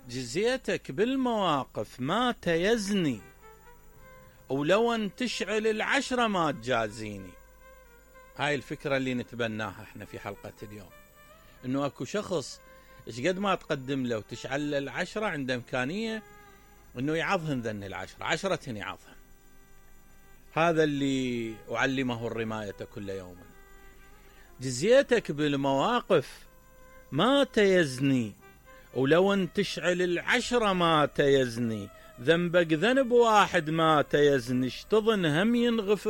جزيتك بالمواقف ما تيزني، ولو ان تشعل العشرة ما تجازيني. هاي الفكرة اللي نتبناها احنا في حلقة اليوم، انه اكو شخص ايش قد ما تقدم له وتشعل له العشرة عنده امكانية انه يعظهن ذن العشرة، عشرة يعظهن. هذا اللي أعلمه الرماية كل يوم. جزيتك بالمواقف ما تيزني، ولو ان تشعل العشرة ما تيزني. ذنبك ذنب واحد ما تيزني، اشتظن هم ينغفر